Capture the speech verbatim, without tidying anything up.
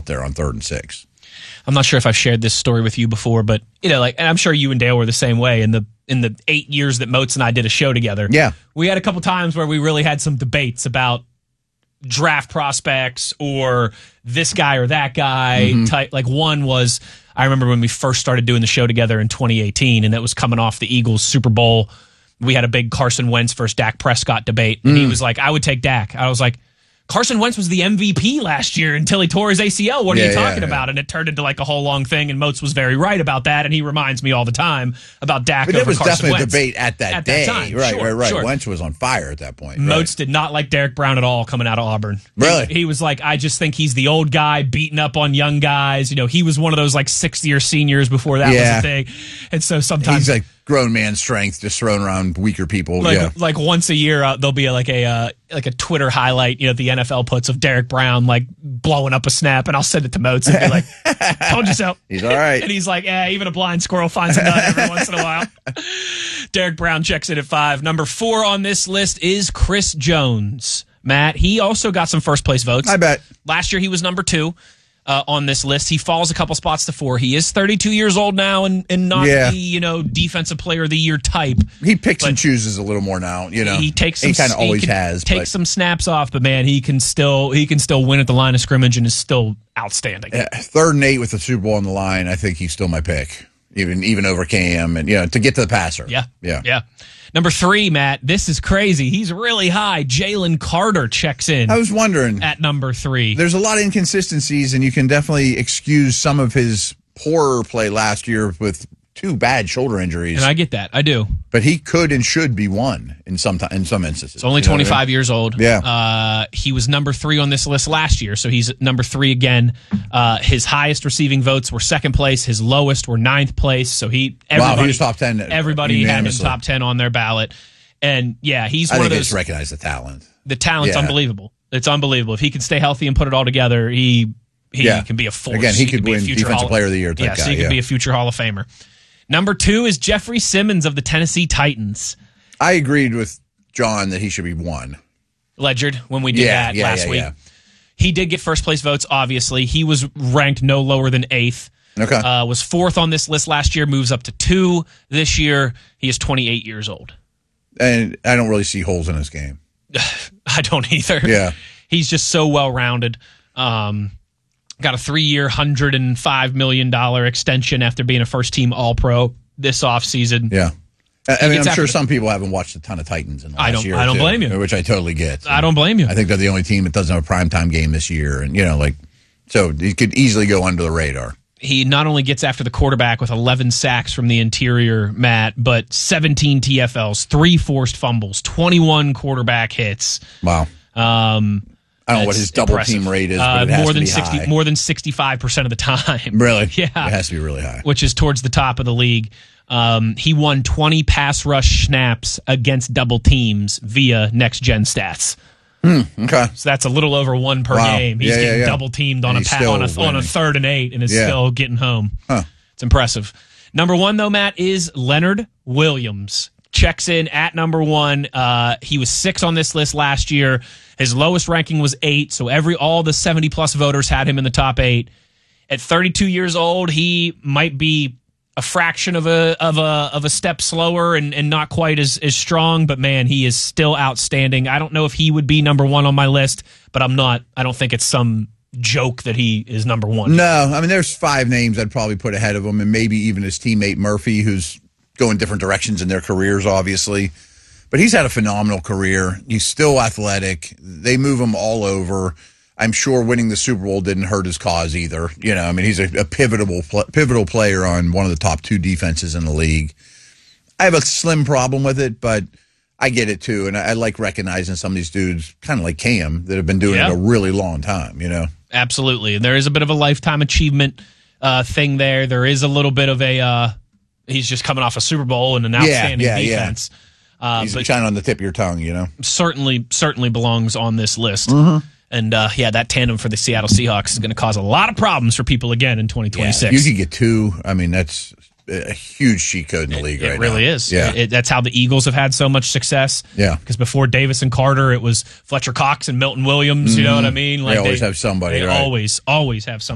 there on third and six. I'm not sure if I've shared this story with you before, but you know, like, and I'm sure you and Dale were the same way in the in the eight years that Moats and I did a show together. Yeah, we had a couple times where we really had some debates about draft prospects or this guy or that guy mm-hmm. type. Like one was, I remember when we first started doing the show together in twenty eighteen, and that was coming off the Eagles Super Bowl. We had a big Carson Wentz versus Dak Prescott debate, and mm. he was like, I would take Dak. I was like, Carson Wentz was the M V P last year until he tore his A C L. What are yeah, you talking yeah, about? Yeah. And it turned into like a whole long thing, and Moats was very right about that, and he reminds me all the time about Dak but over was Carson definitely Wentz. a debate at that at day. That time. Right, sure, right, right. Sure. Wentz was on fire at that point. Moats right. did not like Derek Brown at all coming out of Auburn. Really? He, he was like, I just think he's the old guy beating up on young guys. You know, he was one of those like sixth-year seniors before that yeah. was a thing. And so sometimes... He's like grown man strength, just throwing around weaker people. Like, yeah. like once a year, uh, there'll be a, like a uh, like a Twitter highlight. You know, the N F L puts of Derek Brown like blowing up a snap, and I'll send it to Moats and be like, "Told you so." He's all right, and he's like, "Yeah, even a blind squirrel finds a nut every once in a while." Derek Brown checks in at five. Number four on this list is Chris Jones. Matt, he also got some first place votes. I bet last year he was number two. Uh, on this list, he falls a couple spots to four. He is thirty-two years old now, and, and not yeah. the you know defensive player of the year type. He picks and chooses a little more now. You know, he takes some. He kind of always can has. Take but. some snaps off, but man, he can still he can still win at the line of scrimmage and is still outstanding. Yeah, third and eight with the Super Bowl on the line, I think he's still my pick, even even over Cam, and you know to get to the passer. Yeah, yeah, yeah. Number three, Matt, this is crazy. He's really high. Jalen Carter checks in. I was wondering. At number three. There's a lot of inconsistencies, and you can definitely excuse some of his poorer play last year with two bad shoulder injuries. And I get that. I do. But he could and should be one in some in some instances. He's only twenty-five I mean? years old. Yeah. Uh, he was number three on this list last year, so he's number three again. Uh, his highest receiving votes were second place. His lowest were ninth place. So he everybody, wow, he was top ten. Everybody had him top ten on their ballot. And yeah, he's I one think of those. They just recognize the talent. The talent's yeah. unbelievable. It's unbelievable. If he can stay healthy and put it all together, he he yeah. can be a force. Again, he, he could be win a future Defensive Hall, Player of the Year type yeah, guy. So he could yeah. be a future Hall of Famer. Number two is Jeffrey Simmons of the Tennessee Titans. I agreed with John that he should be one. Ledgered when we did yeah, that yeah, last yeah, week. Yeah. He did get first place votes, obviously. He was ranked no lower than eighth. Okay. Uh, was fourth on this list last year, moves up to two this year. He is twenty-eight years old. And I don't really see holes in his game. I don't either. Yeah. He's just so well-rounded. Um, got a three-year, one hundred five million dollars extension after being a first-team All-Pro this offseason. Yeah. I mean, I'm sure the, some people haven't watched a ton of Titans in the last I don't, year. I don't too, blame you. Which I totally get. I don't blame you. I think they're the only team that doesn't have a primetime game this year. And, you know, like, so he could easily go under the radar. He not only gets after the quarterback with eleven sacks from the interior, Matt, but seventeen T F Ls, three forced fumbles, twenty-one quarterback hits. Wow. Um, I don't know what his double impressive. team rate is, but uh, it has more to than be sixty, high. more than sixty-five percent of the time. Really? Yeah. It has to be really high. Which is towards the top of the league. Um, he won twenty pass rush snaps against double teams via next gen stats. Hmm, okay. So that's a little over one per wow. game. He's yeah, getting yeah, yeah. double teamed on and a, pa- on, a on a third and eight and is yeah. still getting home. Huh. It's impressive. Number one, though, Matt, is Leonard Williams. Checks in at number one. Uh, he was six on this list last year. His lowest ranking was eight, so every all the seventy-plus voters had him in the top eight. At thirty-two years old, he might be a fraction of a of a of a step slower and, and not quite as, as strong, but man, he is still outstanding. I don't know if he would be number one on my list, but I'm not. I don't think it's some joke that he is number one. No, I mean, there's five names I'd probably put ahead of him, and maybe even his teammate Murphy, who's going different directions in their careers, obviously. But he's had a phenomenal career. He's still athletic. They move him all over. I'm sure winning the Super Bowl didn't hurt his cause either. You know, I mean, he's a, a pivotal pivotal player on one of the top two defenses in the league. I have a slim problem with it, but I get it too, and I, I like recognizing some of these dudes, kind of like Cam, that have been doing yeah. it a really long time. You know, absolutely. And there is a bit of a lifetime achievement uh, thing there. There is a little bit of a uh, he's just coming off a Super Bowl and an outstanding yeah, yeah, defense. Yeah. Uh, he's but shining on the tip of your tongue. You know, certainly certainly belongs on this list. Mm-hmm. And, uh, yeah, that tandem for the Seattle Seahawks is going to cause a lot of problems for people again in twenty twenty-six. Yeah, you could get two. I mean, that's a huge cheat code in the league it, right it really now. is. Yeah. It, it, that's how the Eagles have had so much success. Yeah. Because before Davis and Carter, it was Fletcher Cox and Milton Williams. Mm-hmm. You know what I mean? Like they always they, have somebody, They right? always, always have somebody.